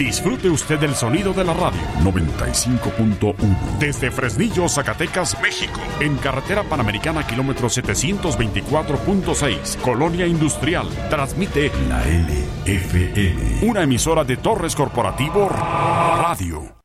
Disfrute usted del sonido de la radio. 95.1. Desde Fresnillo, Zacatecas, México. En carretera Panamericana, kilómetro 724.6, Colonia Industrial. Transmite la LFM. Una emisora de Torres Corporativo Radio.